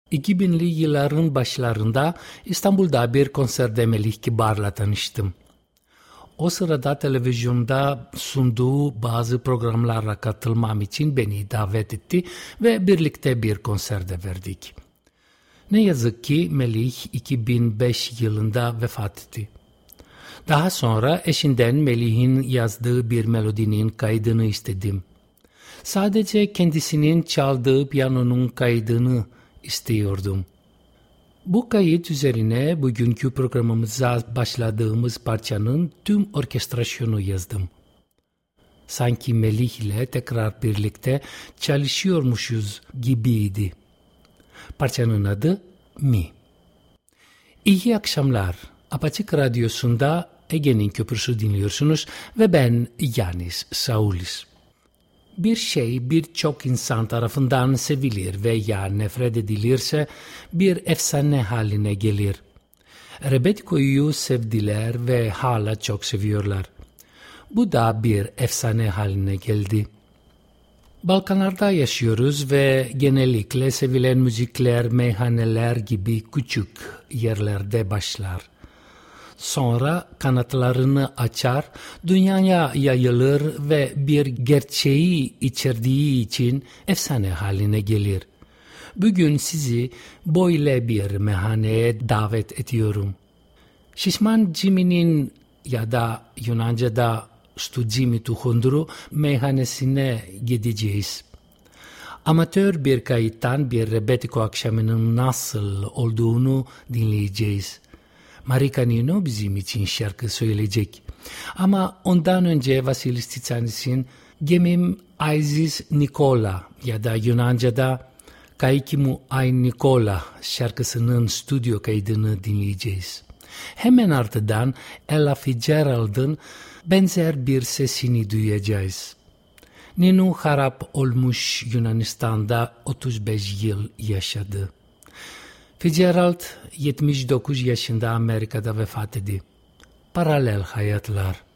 2000'li yılların başlarında İstanbul'da bir konserde Melih Kibar'la tanıştım. O sırada televizyonda sunduğu bazı programlara katılmam için beni davet etti ve birlikte bir konserde verdik. Ne yazık ki Melih 2005 yılında vefat etti. Daha sonra eşinden Melih'in yazdığı bir melodinin kaydını istedim. Sadece kendisinin çaldığı piyanonun kaydını istiyordum. Bu kayıt üzerine bugünkü programımıza başladığımız parçanın tüm orkestrasyonu yazdım. Sanki Melih ile tekrar birlikte çalışıyormuşuz gibiydi. Parçanın adı Mi. İyi akşamlar. Apaçık Radyosu'nda Ege'nin Köprüsü dinliyorsunuz ve ben Yanis Saulis. Bir şey birçok insan tarafından sevilir veya nefret edilirse bir efsane haline gelir. Rebetiko'yu sevdiler ve hala çok seviyorlar. Bu da bir efsane haline geldi. Balkanlarda yaşıyoruz ve genellikle sevilen müzikler meyhaneler gibi küçük yerlerde başlar. Sonra kanatlarını açar, dünyaya yayılır ve bir gerçeği içerdiği için efsane haline gelir. Bugün sizi böyle bir meyhaneye davet ediyorum. Şişman Jimmy'nin ya da Yunanca'da Stu Jimmy Tuhunduru meyhanesine gideceğiz. Amatör bir kayıttan bir rebetiko akşamının nasıl olduğunu dinleyeceğiz. Marika Nino bizim için şarkı söyleyecek. Ama ondan önce Vasilis Titsanis'in Gemim Aisis Nikola ya da Yunanca'da Kaikimu Ay Nikola şarkısının stüdyo kaydını dinleyeceğiz. Hemen ardından Ella Fitzgerald'ın benzer bir sesini duyacağız. Nino harap olmuş Yunanistan'da 35 yıl yaşadı. Fitzgerald 79 yaşında Amerika'da vefat etti. Paralel hayatlar.